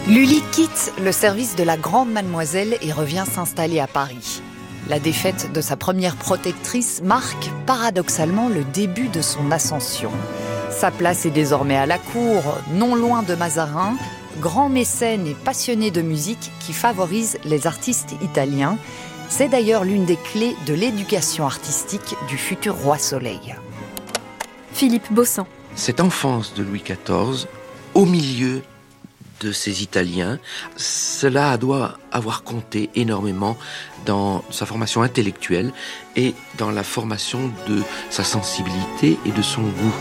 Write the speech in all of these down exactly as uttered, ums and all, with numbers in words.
Lully quitte le service de la grande mademoiselle et revient s'installer à Paris. La défaite de sa première protectrice marque paradoxalement le début de son ascension. Sa place est désormais à la cour, non loin de Mazarin, grand mécène et passionné de musique qui favorise les artistes italiens. C'est d'ailleurs l'une des clés de l'éducation artistique du futur roi Soleil. Philippe Baussan. Cette enfance de Louis quatorze, au milieu de ces Italiens, cela doit avoir compté énormément dans sa formation intellectuelle et dans la formation de sa sensibilité et de son goût.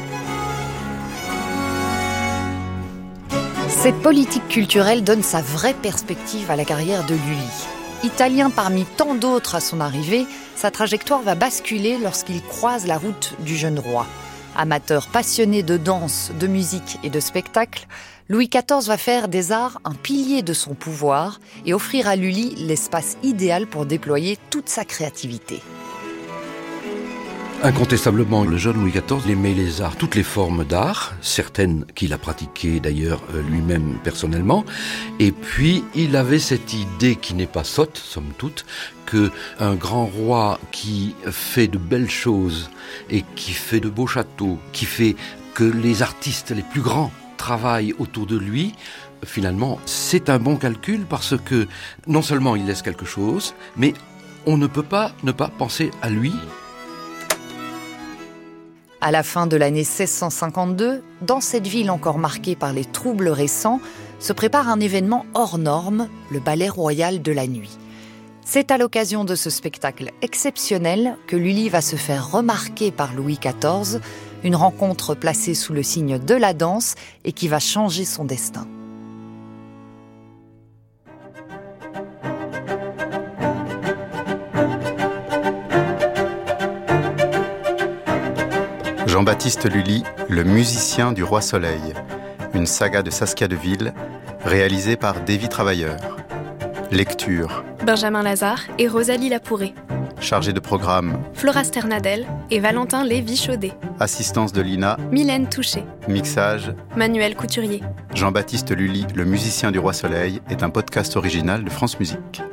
Cette politique culturelle donne sa vraie perspective à la carrière de Lully. Italien parmi tant d'autres à son arrivée, sa trajectoire va basculer lorsqu'il croise la route du jeune roi. Amateur passionné de danse, de musique et de spectacle, Louis quatorze va faire des arts un pilier de son pouvoir et offrir à Lully l'espace idéal pour déployer toute sa créativité. Incontestablement, le jeune Louis quatorze aimait les arts, toutes les formes d'art, certaines qu'il a pratiquées d'ailleurs lui-même personnellement. Et puis, il avait cette idée qui n'est pas sotte, somme toute, qu'un grand roi qui fait de belles choses et qui fait de beaux châteaux, qui fait que les artistes les plus grands travaillent autour de lui, finalement, c'est un bon calcul parce que non seulement il laisse quelque chose, mais on ne peut pas ne pas penser à lui. À la fin de l'année seize cent cinquante-deux, dans cette ville encore marquée par les troubles récents, se prépare un événement hors norme, le ballet royal de la nuit. C'est à l'occasion de ce spectacle exceptionnel que Lully va se faire remarquer par Louis quatorze, une rencontre placée sous le signe de la danse et qui va changer son destin. Jean-Baptiste Lully, le musicien du roi Soleil, une saga de Saskia Deville, réalisée par Davy Travailleur. Lecture Benjamin Lazare et Rosalie Lapouré. Chargé de programme Flora Sternadel et Valentin Lévy-Chaudet. Assistance de Lina Mylène Touché. Mixage Manuel Couturier. Jean-Baptiste Lully, le musicien du roi Soleil, est un podcast original de France Musique.